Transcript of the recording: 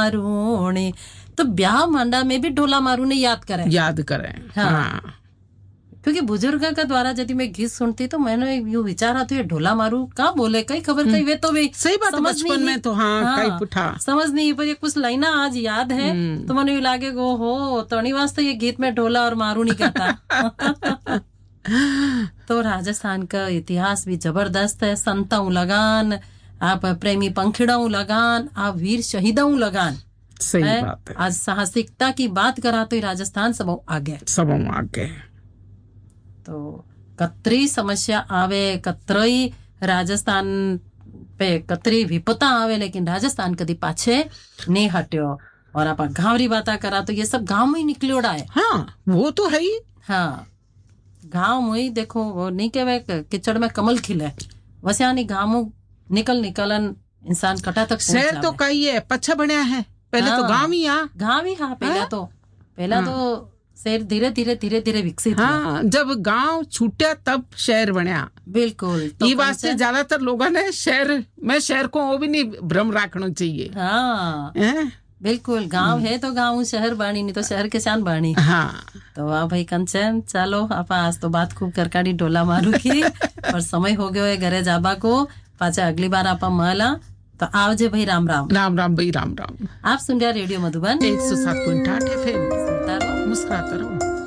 मारूणी। तो ब्याह मांडा में भी ढोला मारूणी याद करें। हाँ। क्योंकि बुजुर्ग का द्वारा यदि मैं गीत सुनती तो मैंने यू विचारा तो ये ढोला मारू का बोले कई खबर कई वे तो भी सही बात है, बचपन में तो कई पुठा समझ नहीं, पर ये कुछ लाइना आज याद है तो मैंने यू लागे गो हो तणी वास्ते ये गीत में ढोला और मारूणी कहता। तो राजस्थान का इतिहास भी जबरदस्त है। संताऊ लगान, आप प्रेमी पंखिड़ाऊ लगान, आप वीर शहीदाऊ लगान। सही बात है। आज साहसिकता की बात करा तो राजस्थान सब आगे। तो कतरी समस्या आवे, कतरी राजस्थान पे कतरी विपता आवे, लेकिन राजस्थान कदी पाछे नहीं हट्यो। और आप गांव री बात करा तो ये सब गांव में ही निकलोड़ा है। हाँ वो तो है ही। हाँ गांव में ही देखो, वो नहीं कहवे किचड़ में कमल खिले, वैसे यानी गांव निकलन इंसान कटा तक शहर तो कई है पछा बनया है, पहले तो गांव ही पहला तो शहर धीरे धीरे विकसित। हाँ जब गांव छूटा तब शहर बनया। बिल्कुल। तो ये वास्ते ज्यादातर लोगों ने शहर को वो भी नहीं भ्रम रखना चाहिए। हाँ बिल्कुल, गांव है तो गांव शहर बाणी, नहीं तो शहर के शान बाणी। हाँ तो वाह भाई कंचन, चलो आप आज तो बात खूब करकाड़ी ढोला मारू की और समय हो गयो है घरे जाबा को, पाचा अगली बार आपा महला तो आवजे भाई। राम राम भाई, राम राम। आप सुन रहे रेडियो मधुबन 107.8 FM। सुनता रहो, मुस्कुराता रहो।